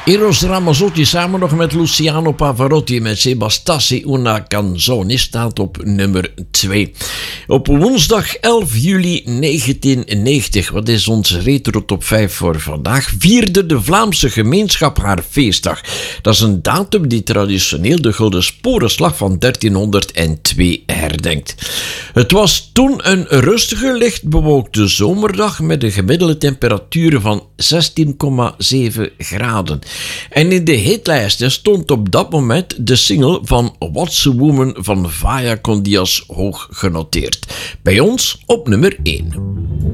Eros Ramazzotti samen nog met Luciano Pavarotti met Sebastasi una canzone staat op nummer 2. Op woensdag 11 juli 1990, wat is onze retro top 5 voor vandaag, vierde de Vlaamse gemeenschap haar feestdag. Dat is een datum die traditioneel de Gulden Sporenslag van 1302 herdenkt. Het was toen een rustige, licht bewolkte zomerdag met een gemiddelde temperatuur van 16,7 graden. En in de hitlijsten stond op dat moment de single van What's a Woman van Vaya con Dios hoog genoteerd. Bij ons op nummer 1.